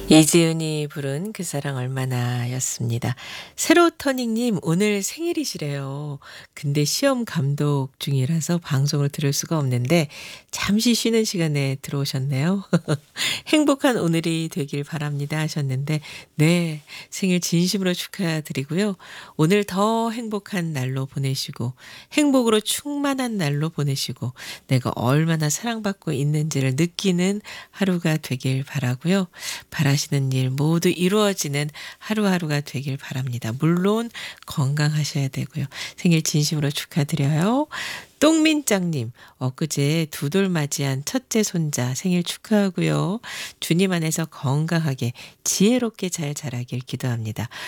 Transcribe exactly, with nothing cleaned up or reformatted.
이지은이 부른 그 사랑 얼마나 였습니다. 세로터닝님 오늘 생일이시래요. 근데 시험 감독 중이라서 방송을 들을 수가 없는데 잠시 쉬는 시간에 들어오셨네요. 행복한 오늘이 되길 바랍니다 하셨는데 네, 생일 진심으로 축하드리고요. 오늘 더 행복한 날로 보내시고 행복으로 충만한 날로 보내시고 내가 얼마나 사랑받고 있는지를 느끼는 하루가 되길 바라고요. 바라시는 일 모두 이루어지는 하루하루가 되길 바랍니다. 물론 건강하셔야 되고요. 생일 진심으로 축하드려요. 똥민짱님, 엊그제 두 돌 맞이한 첫째 손자 생일 축하하고요. 주님 안에서 건강하게 지혜롭게 잘 자라길 기도합니다.